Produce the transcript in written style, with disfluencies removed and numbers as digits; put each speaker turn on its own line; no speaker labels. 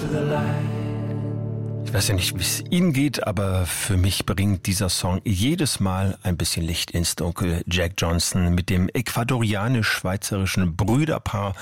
Ich weiß ja nicht, wie es Ihnen geht, aber für mich bringt dieser Song jedes Mal ein bisschen Licht ins Dunkel. Jack Johnson mit dem ecuadorianisch-schweizerischen Brüderpaar